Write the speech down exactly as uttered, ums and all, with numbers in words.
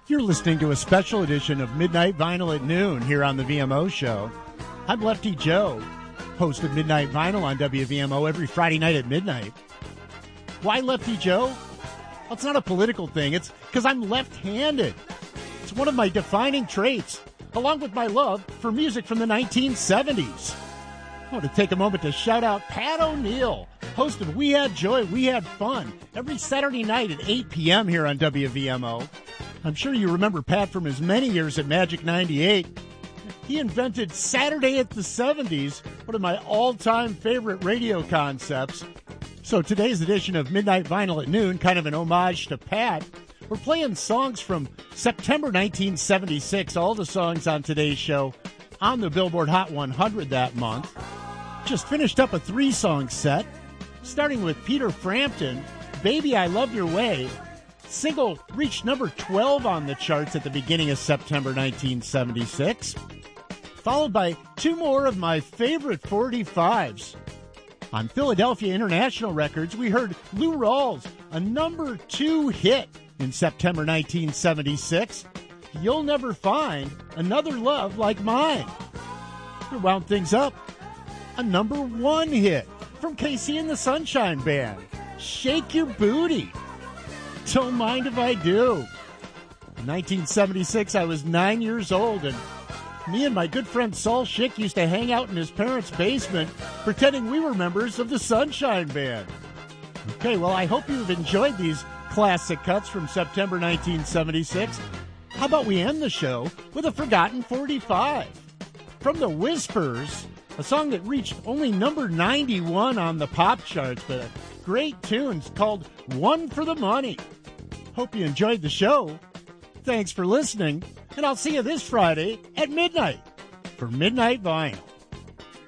You're listening to a special edition of Midnight Vinyl at Noon here on the V M O Show. I'm Lefty Joe, host of Midnight Vinyl on W V M O every Friday night at midnight. Why Lefty Joe? Well, it's not a political thing. It's because I'm left-handed. It's one of my defining traits, along with my love for music from the nineteen seventies. I want to take a moment to shout out Pat O'Neill, host of We Had Joy, We Had Fun, every Saturday night at eight p.m. here on W V M O. I'm sure you remember Pat from his many years at Magic ninety-eight. He invented Saturday at the seventies, one of my all-time favorite radio concepts. So today's edition of Midnight Vinyl at Noon, kind of an homage to Pat. We're playing songs from September nineteen seventy-six, all the songs on today's show on the Billboard Hot one hundred that month. Just finished up a three-song set, starting with Peter Frampton, Baby I Love Your Way. Single reached number twelve on the charts at the beginning of September nineteen seventy-six, followed by two more of my favorite forty-fives. On Philadelphia International Records, we heard Lou Rawls, a number two hit in September nineteen seventy-six, You'll Never Find Another Love Like Mine. To round things up, a number one hit from Casey and the Sunshine Band, Shake Your Booty. Don't Mind If I Do. In nineteen seventy-six, I was nine years old, and me and my good friend Saul Schick used to hang out in his parents' basement pretending we were members of the Sunshine Band. Okay, well, I hope you've enjoyed these classic cuts from September nineteen seventy-six. How about we end the show with a forgotten forty-five? From the Whispers, a song that reached only number ninety-one on the pop charts, but a great tune called One for the Money. Hope you enjoyed the show. Thanks for listening, and I'll see you this Friday at midnight for Midnight Vinyl.